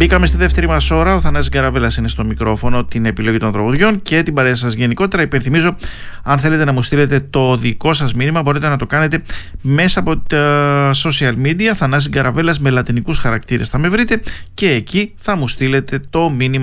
Μπήκαμε στη δεύτερη μας ώρα. Ο Θανάσης Καραβέλλας είναι στο μικρόφωνο, την επιλογή των τραγουδιών και την παρέα σας γενικότερα. Υπενθυμίζω, αν θέλετε να μου στείλετε το δικό σας μήνυμα, μπορείτε να το κάνετε μέσα από τα social media. Θανάσης Καραβέλλας με λατινικούς χαρακτήρες θα με βρείτε και εκεί θα μου στείλετε το μήνυμα